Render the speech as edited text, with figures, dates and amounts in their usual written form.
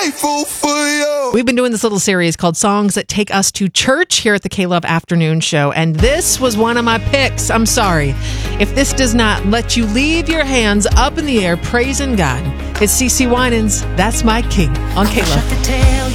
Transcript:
grateful for you. We've been doing this little series called Songs That Take Us to Church here at the K-Love Afternoon Show, and this was one of my picks. I'm sorry. If this does not let you leave your hands up in the air praising God, it's CeCe Winans, That's My King on K-Love.